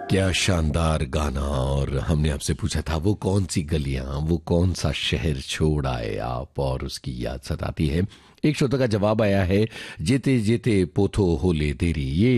क्या शानदार गाना। और हमने आपसे पूछा था वो कौन सी गलियां, वो कौन सा शहर छोड़ आए आप और उसकी याद सताती है। एक श्रोता का जवाब आया है, जेते जेते पोथो होले देरी। ये